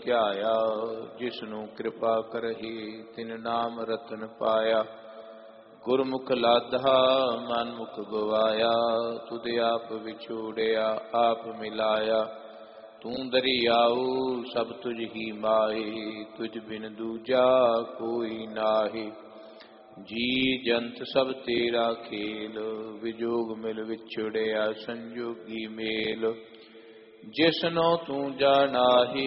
ਧਿਆਇਆ। ਜਿਸਨੂੰ ਕਿਰਪਾ ਕਰਹੀ ਤਿਨ ਨਾਮ ਰਤਨ ਪਾਇਆ। ਗੁਰਮੁਖ ਲਾਧਾ ਮਨਮੁਖ ਗਵਾਇਆ। ਤੁਧ ਆਪ ਵਿਛੋੜਿਆ ਆਪ ਮਿਲਾਇਆ। ਤੂੰ ਦਰਿਆਉ ਸਭ ਤੁਝ ਹੀ ਮਾਹੀ। ਤੁਝ ਬਿਨ ਦੂਜਾ ਕੋਈ ਨਾਹੀ। ਜੀ ਜੰਤ ਸਭ ਤੇਰਾ ਖੇਲ। ਵਿਜੋਗ ਮਿਲ ਵਿਛੜਿਆ ਸੰਜੋਗੀ ਮੇਲ। ਜਿਸਨੋ ਤੂੰ ਜਾਣਾਹੀ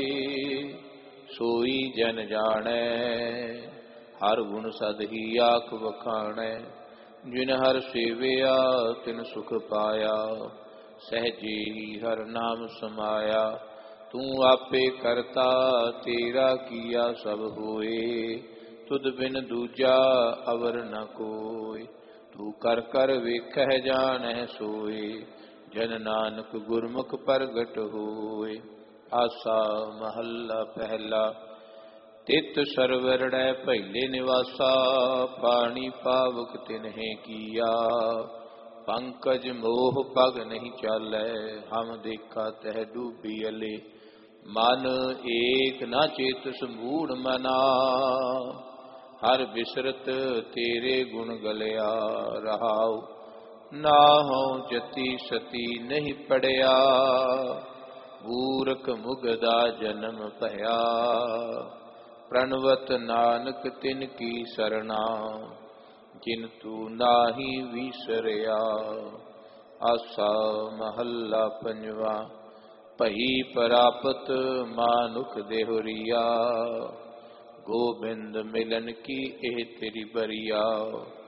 ਸੋਈ ਜਨ ਜਾਣੈ। ਹਰ ਗੁਣ ਸਦ ਹੀ ਆਖ ਵਖਾਣੈ। ਜਿਨ ਹਰ ਸੇਵਿਆ ਤਿਨ ਸੁਖ ਪਾਇਆ। ਸਹਿਜੇ ਹੀ ਹਰ ਨਾਮ ਸਮਾਇਆ। ਤੂੰ ਆਪੇ ਕਰਤਾ ਤੇਰਾ ਕੀਆ ਸਭ ਹੋਏ। ਤੁਧ ਬਿਨ ਦੂਜਾ ਅਵਰ ਨ ਕੋਇ। ਤੂੰ ਕਰ ਕਰ ਵੇਖਹਿ ਜਾਣਹਿ ਸੋਏ। ਜਨ ਨਾਨਕ ਗੁਰਮੁਖ ਪ੍ਰਗਟ ਹੋਏ। ਆਸਾ ਮਹੱਲਾ ਪਹਿਲਾ। ਤਿਤ ਸਰਵਰੜੈ ਪਹਿਲੇ ਨਿਵਾਸਾ। ਪਾਣੀ ਪਾਵਕ ਤਿਨਹਿ ਕੀਆ। ਪੰਕਜ ਮੋਹ ਪਗ ਨਹੀਂ ਚਾਲੈ। ਹਮ ਦੇਖਾ ਤਹਿ ਡੂਬੀ ਅਲੇ। ਮਨ ਏਕ ਨਾ ਚੇਤਸ ਮੂੜ ਮਨਾ। ਹਰ ਬਿਸਰਤ ਤੇਰੇ ਗੁਣ ਗਲਿਆ ਰਹਾਉ। ਨਾਹਉ ਜਤੀ ਸਤੀ ਨਹੀਂ ਪੜਿਆ। ਮੂਰਖ ਮੁਗਦਾ ਜਨਮ ਭਇਆ। ਪ੍ਰਣਵਤ ਨਾਨਕ ਤਿਨ ਕੀ ਸਰਣਾ। ਜਿਨ ਤੂੰ ਨਾਹੀ ਵਿਸਰਿਆ। ਆਸਾ ਮਹੱਲਾ ਪੰਜਵਾ। ਭਈ ਪ੍ਰਾਪਤ ਮਾਨੁਖ ਦੇਹੁਰੀਆ। ਗੋਬਿੰਦ ਮਿਲਨ ਕੀ ਇਹ ਤੇਰੀ ਬਰੀਆ।